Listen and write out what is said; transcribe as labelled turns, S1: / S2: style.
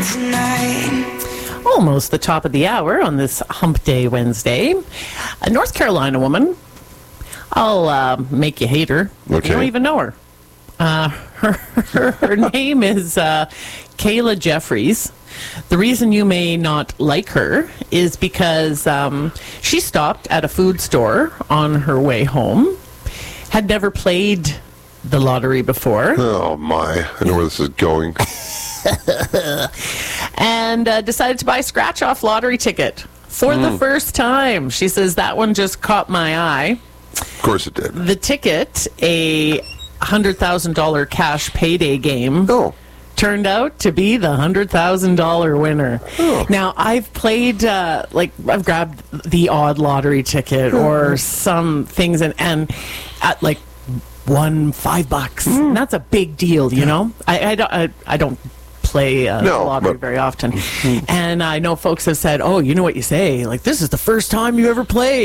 S1: tonight.
S2: Almost the top of the hour on this Hump Day Wednesday. A North Carolina woman. I'll make you hate her.
S3: Okay.
S2: You don't even know her. Her name is Kayla Jeffries. The reason you may not like her is because she stopped at a food store on her way home, had never played the lottery before,
S3: Oh, my. I know where this is going.
S2: and decided to buy a scratch-off lottery ticket for the first time. She says, that one just caught my eye.
S3: Of course it did.
S2: The ticket, a $100,000 cash payday game,
S3: Oh.
S2: turned out to be the $100,000 winner.
S3: Oh.
S2: Now, I've played, I've grabbed the odd lottery ticket or some things and at won $5. And that's a big deal, you know? I don't play
S3: No,
S2: lottery
S3: but-
S2: very often. And I know folks have said, oh, you know what you say? Like, this is the first time you ever played.